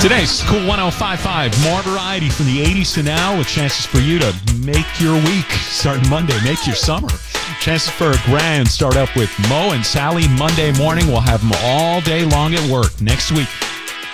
Today's Cool 105.5, more variety from the 80s to now with chances for you to make your week. Starting Monday, make your summer. Chances for a grand start up with Mo and Sally Monday morning. We'll have them all day long at work. Next week,